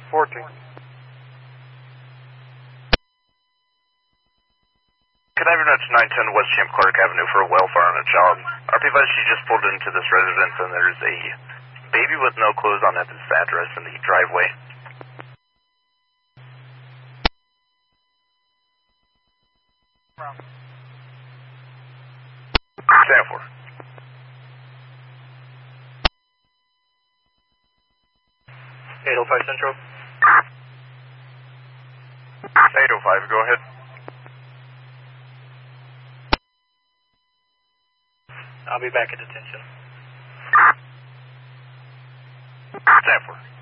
14. Could I have your 910 West Champ Clark Avenue for a welfare on a job? RP advised she just pulled into this residence and there's a baby with no clothes on at this address in the driveway. Stand for. 805 Central. 805, go ahead. I'll be back at detention. Stand for.